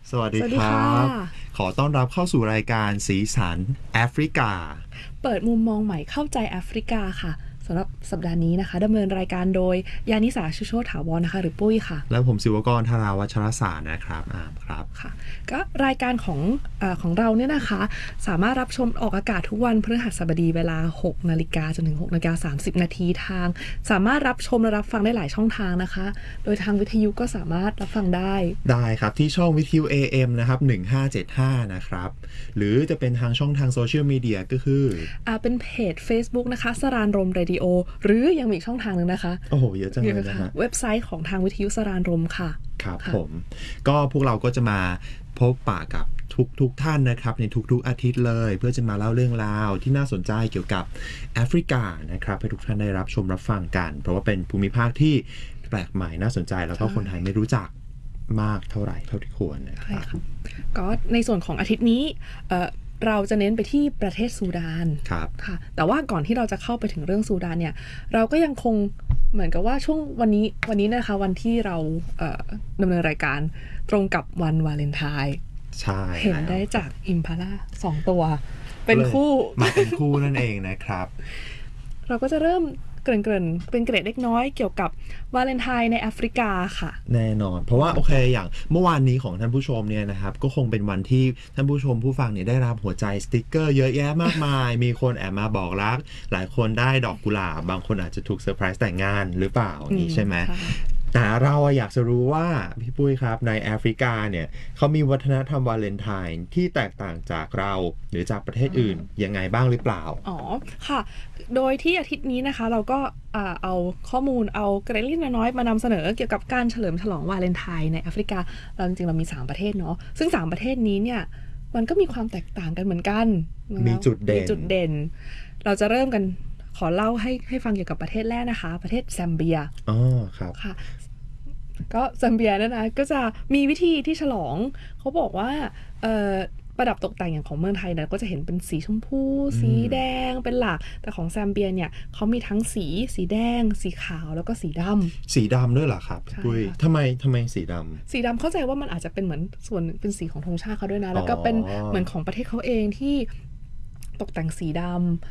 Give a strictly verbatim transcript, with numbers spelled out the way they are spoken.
สวัสดีครับขอต้อนรับเข้าสู่รายการสีสันแอฟริกาเปิดมุมมองใหม่เข้าใจแอฟริกาค่ะสำหรับสัปดาห์นี้นะคะดำเนินรายการโดยยานิสาชุโชติถาวรนะคะหรือปุ้ยค่ะและผมศิวกรธาราวัชรศาสตร์นะครับอ่าครับค่ะก็รายการของเอ่อของเราเนี่ยนะคะสามารถรับชมออกอากาศทุกวันพฤหัสบดีเวลา หกนาฬิกา จนถึง หกนาฬิกาสามสิบนาทีทางสามารถรับชมและรับฟังได้หลายช่องทางนะคะโดยทางวิทยุก็สามารถรับฟังได้ได้ครับที่ช่องวิทยุ เอ เอ็ม นะครับหนึ่งห้าเจ็ดห้านะครับหรือจะเป็นทางช่องทางโซเชียลมีเดียก็คืออ่าเป็นเพจ Facebook นะคะสรานรมเรดิโอหรือยังมีอีกช่องทางนึงนะคะโอ้โหเยอะจังเลยนะฮะเว็บไซต์ของทางวิทยุสรานรมค่ะครับผมก็พวกเราก็จะมาพบปะกับทุกทุกท่านนะครับในทุกๆอาทิตย์เลยเพื่อจะมาเล่าเรื่องราวที่น่าสนใจเกี่ยวกับแอฟริกานะครับให้ทุกท่านได้รับชมรับฟังกันเพราะว่าเป็นภูมิภาคที่แปลกใหม่น่าสนใจแล้วก็คนไทยไม่รู้จักมากเท่าไหร่เท่าที่ควรนะครับก็ในส่วนของอาทิตย์นี้เอ่อเราจะเน้นไปที่ประเทศซูดานครับค่ะแต่ว่าก่อนที่เราจะเข้าไปถึงเรื่องซูดานเนี่ยเราก็ยังคงเหมือนกับว่าช่วงวันนี้วันนี้นะคะวันที่เราเอ่อดำเนินรายการตรงกับวันวาเลนไทน์ใช่เห็นได้จากอิมพาล่าสองตัวเป็นคู่มาเป็นคู่นั่นเองนะครับเราก็จะเริ่มเกริ่นๆเป็นเกร็ดเล็กน้อยเกี่ยวกับวาเลนไทน์ในแอฟริกาค่ะแน่นอนเพราะว่าโอเคอย่างเมื่อวานนี้ของท่านผู้ชมเนี่ยนะครับก็คงเป็นวันที่ท่านผู้ชมผู้ฟังเนี่ยได้รับหัวใจสติ๊กเกอร์เยอะแยะมากมายมีคนแอบมาบอกรักหลายคนได้ดอกกุหลาบบางคนอาจจะถูกเซอร์ไพรส์แต่งงานหรือเปล่านี่ใช่ไหมแต่เราอยากจะรู้ว่าพี่ปุ้ยครับในแอฟริกาเนี่ยเขามีวัฒนธรรมวาเลนไทน์ที่แตกต่างจากเราหรือจากประเทศอื่นยังไงบ้างหรือเปล่าอ๋อค่ะโดยที่อาทิตย์นี้นะคะเราก็เอาข้อมูลเอาเกร็ดเล็กน้อยมานำเสนอเกี่ยวกับการเฉลิมฉลองวาเลนไทน์ในแอฟริกาเราจริงๆเรามีสามประเทศเนาะซึ่งสามประเทศนี้เนี่ยมันก็มีความแตกต่างกันเหมือนกันมีจุดเด่นมีจุดเด่นเราจะเริ่มกันขอเล่าให้ให้ฟังเกี่ยวกับประเทศแรกนะคะประเทศแซมเบียอ๋อครับค่ะก็แซมเบียนั่นนะก็จะมีวิธีที่ฉลองเขาบอกว่าเอ่อประดับตกแต่งอย่างของเมืองไทยเนี่ยก็จะเห็นเป็นสีชมพูสีแดงเป็นหลักแต่ของแซมเบียเนี่ยเขามีทั้งสีสีแดงสีขาวแล้วก็สีดำสีดำด้วยเหรอครับปุ้ยทำไมทำไมสีดำสีดำเข้าใจว่ามันอาจจะเป็นเหมือนส่วนเป็นสีของธงชาติเขาด้วยนะแล้วก็เป็นเหมือนของประเทศเขาเองที่ตกแต่งสีดำ